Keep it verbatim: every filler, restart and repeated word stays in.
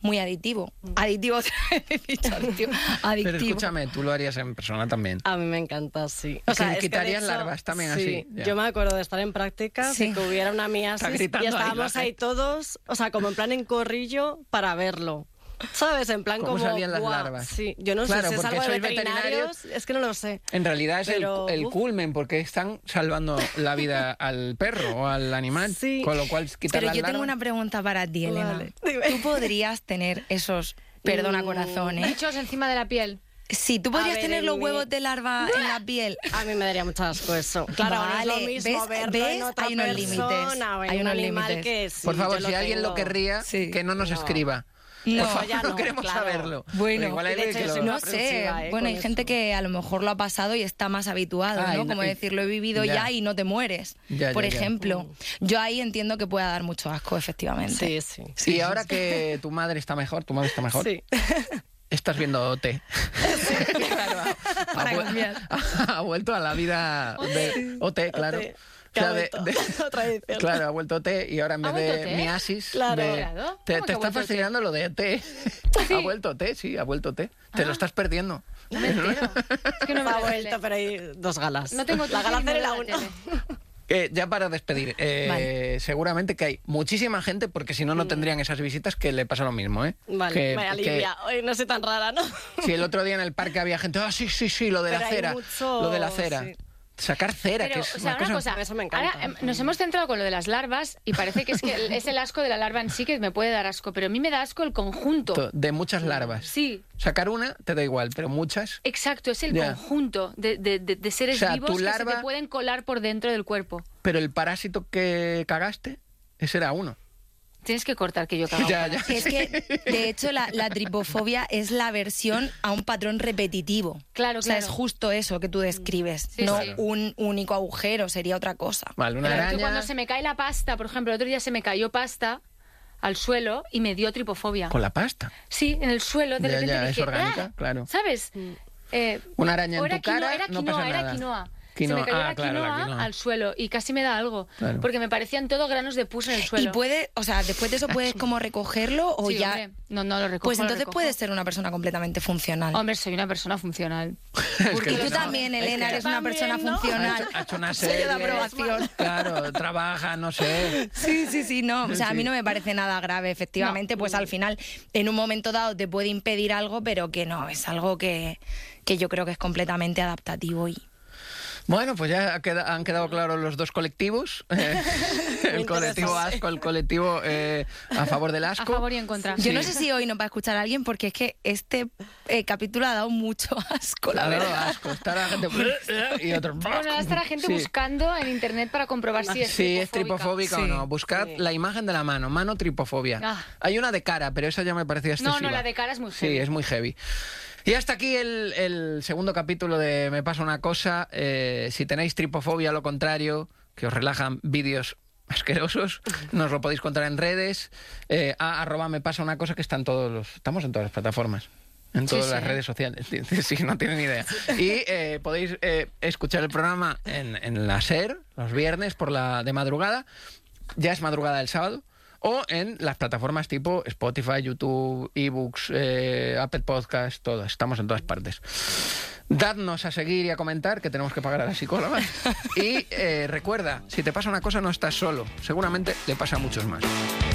muy adictivo. Adictivo, he dicho adictivo. Adictivo. Pero escúchame, tú lo harías en persona también. A mí me encanta, sí. O sea, es quitarías que de hecho, larvas también sí, así. Ya. Yo me acuerdo de estar en prácticas Sí. y que hubiera una miasis y estábamos ahí, ahí todos, o sea, como en plan en corrillo para verlo. ¿Sabes? En plan ¿Cómo como... salían las ¡guau! larvas? Sí, yo no Claro, sé si es porque algo de sois veterinarios, veterinarios. es que no lo sé. En realidad es Pero, el, el uf. culmen, porque están salvando la vida al perro o al animal. Sí. Con lo cual, quitar Pero las yo tengo larvas- una pregunta para ti, Elena. Vale. Dime. ¿Tú podrías tener esos, perdona Mm. corazón, eh? Bichos encima de la piel. Sí, tú podrías ver, tener en los mi- huevos de larva en la piel. A mí me daría mucho asco eso. Claro, no es Vale, lo mismo ¿ves? verlo ¿ves? en otra Hay unos persona límites. o en Hay un unos animal límites. que sí, Por favor, yo si alguien tengo. lo querría, Sí. que no nos No. escriba. No. Por favor, ya no no, queremos claro. saberlo. Bueno, Pero igual hay de alguien hecho, que yo lo... soy No sé, aprensiva, ¿eh? bueno, con hay gente eso. que a lo mejor lo ha pasado y está más habituado, Ah, ¿no? y- Como y- decir, lo he vivido ya. ya, y no te mueres, Ya, por ya, ya. ejemplo. Yo ahí entiendo que pueda dar mucho asco, efectivamente. Sí, sí. Y ahora que tu madre está mejor, tu madre está mejor, Sí. estás viendo O T. Claro, ha, Para vu- cambiar. ha vuelto a la vida de O T, claro. O T, O que sea, ha de- vuelto. de- Otra edición. Claro, ha vuelto O T y ahora en ¿Ha vez vuelto de T? miasis... Claro. de- Claro. Te, ¿Cómo te que ha está vuelto fastidiando lo de T. Sí. Ha vuelto T, sí, ha vuelto T. Te lo estás perdiendo. No me entero. Es que no me Ha veo la vuelto, tele. pero hay dos galas. No tengo la Twitter gala y no cero y veo la la uno. tele. Eh, ya para despedir, eh, Vale. seguramente que hay muchísima gente, porque si no, no tendrían esas visitas, que le pasa lo mismo, ¿eh? Vale, que, me que alivia. Hoy no soy tan rara, ¿no? si el otro día en el parque había gente, ah, sí, sí, sí, lo de Pero la hay cera, mucho- lo de la cera. sí. Sacar cera, Pero, que es o sea, una una cosa... cosa, Eso me encanta. ahora em, nos hemos centrado con lo de las larvas y parece que es que el- es el asco de la larva en sí que me puede dar asco, pero a mí me da asco el conjunto. de muchas larvas. Sí, Sacar una te da igual, pero muchas... exacto, es el Ya. conjunto de, de- de- de seres O sea, vivos tu que se larva- te pueden colar por dentro del cuerpo. Pero el parásito que cagaste, ese era uno. Tienes que cortar que yo cago. Ya, ya. Es que, de hecho, la, la tripofobia es la versión a un patrón repetitivo. Claro, O sea, claro. es justo eso que tú describes, Sí, no sí. un único agujero, sería otra cosa. Vale, una Pero yo araña... cuando se me cae la pasta, por ejemplo, el otro día se me cayó pasta al suelo y me dio tripofobia. Con la pasta. Sí, en el suelo, de Ya, repente ya, es dije, orgánica, "Ah", claro. ¿sabes? Eh, Una araña en o era tu cara, quinoa, era no quinoa, pasa era nada. quinoa. Quinoa, Se me cayó ah, la, claro, la quinoa quinoa. al suelo y casi me da algo. Claro. Porque me parecían todo granos de pus en el suelo. Y puede, o sea, después de eso puedes como recogerlo o Sí, ya... hombre. No, no lo recojo. Pues lo entonces recojo. puedes ser una persona completamente funcional. Hombre, soy una persona funcional. Porque y tú no, también, es Elena, que- eres una También, persona ¿no? Ha funcional. hecho, ha hecho una Sello de serie. aprobación. Claro, trabaja, no sé. Sí, sí, sí, no. O sea, a mí Sí. no me parece nada grave, efectivamente. Pues al final, en un momento dado te puede impedir algo, pero que no, es algo que, que yo creo que es completamente adaptativo y... Bueno, pues ya ha queda- han quedado claros los dos colectivos. Eh, el colectivo interesante. asco, el colectivo eh, a favor del A asco. favor y en contra. Yo no sé si hoy nos va a escuchar alguien porque es que este eh, capítulo ha dado mucho asco, la Ha dado verdad. asco. Está la gente... y otros... Bueno, ahora está la gente Sí. buscando en internet para comprobar si es Sí, es tripofóbica. tripofóbica o Sí. no. Buscad Sí. la imagen de la mano, mano tripofobia. Ah. Hay una de cara, pero esa ya me parecía excesiva. No, no, la de cara es muy Sí, heavy. es muy heavy. Y hasta aquí el, el segundo capítulo de Me pasa una cosa. Eh, si tenéis tripofobia, lo contrario, que os relajan vídeos asquerosos, nos lo podéis contar en redes. Eh, a arroba me pasa una cosa, que están todos los... Estamos en todas las plataformas. En Sí, todas sí. las redes sociales. Sí, no tienen ni idea. Y eh, podéis eh, escuchar el programa en, en la SER, los viernes por la de madrugada. Ya es madrugada del sábado. O en las plataformas tipo Spotify, YouTube, eBooks, eh, Apple Podcast, todas. Estamos en todas partes. Dadnos a seguir y a comentar, que tenemos que pagar a la psicóloga. Y eh, recuerda, si te pasa una cosa no estás solo. Seguramente le pasa a muchos más.